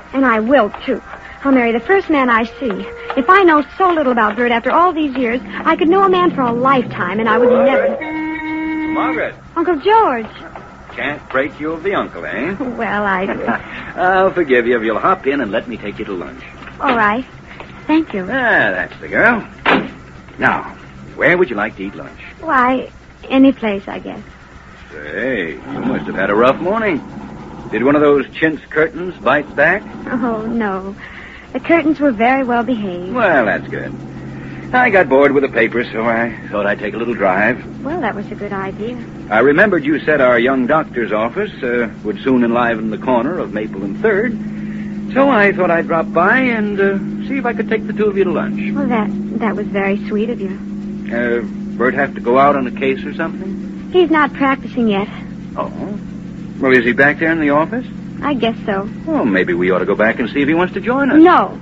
And I will, too. I'll marry the first man I see. If I know so little about Bert after all these years, I could know a man for a lifetime, and I would never... Margaret. Uncle George. Can't break you of the uncle, eh? Well, I do. I'll forgive you if you'll hop in and let me take you to lunch. All right. Thank you. That's the girl. Now, where would you like to eat lunch? Why, any place, I guess. Say, you must have had a rough morning. Did one of those chintz curtains bite back? Oh, no. The curtains were very well behaved. Well, that's good. I got bored with the paper, so I thought I'd take a little drive. Well, that was a good idea. I remembered you said our young doctor's office would soon enliven the corner of Maple and 3rd, so I thought I'd drop by and see if I could take the two of you to lunch. Well, that was very sweet of you. Bert have to go out on a case or something? He's not practicing yet. Oh. Well, is he back there in the office? I guess so. Well, maybe we ought to go back and see if he wants to join us. No.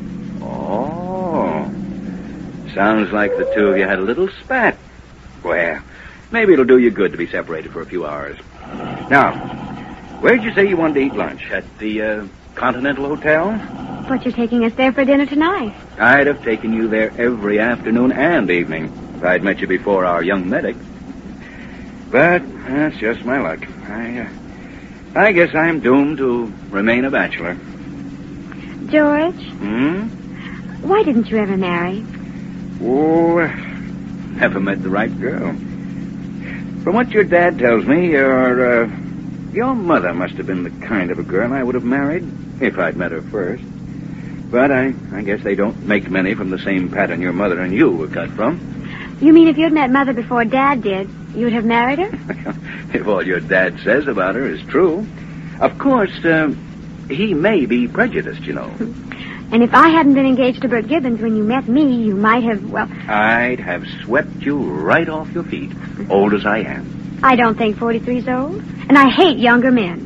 Oh. Sounds like the two of you had a little spat. Well, maybe it'll do you good to be separated for a few hours. Now, where'd you say you wanted to eat lunch? At the Continental Hotel? But you're taking us there for dinner tonight. I'd have taken you there every afternoon and evening if I'd met you before our young medic. But that's just my luck. I guess I'm doomed to remain a bachelor. George? Why didn't you ever marry? Oh, never met the right girl. From what your dad tells me, your mother must have been the kind of a girl I would have married if I'd met her first. But I guess they don't make many from the same pattern your mother and you were cut from. You mean if you'd met Mother before Dad did, you'd have married her? If all your dad says about her is true. Of course, he may be prejudiced, you know. And if I hadn't been engaged to Bert Gibbons when you met me, you might have, well... I'd have swept you right off your feet, old as I am. I don't think 43's old, and I hate younger men.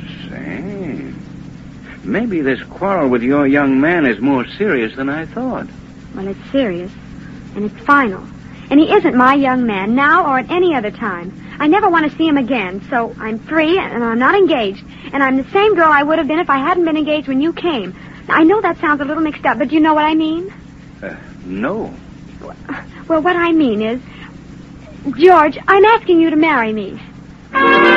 Say, maybe this quarrel with your young man is more serious than I thought. Well, it's serious, and it's final. And he isn't my young man, now or at any other time. I never want to see him again, so I'm free, and I'm not engaged. And I'm the same girl I would have been if I hadn't been engaged when you came. Now, I know that sounds a little mixed up, but do you know what I mean? No. Well, what I mean is, George, I'm asking you to marry me.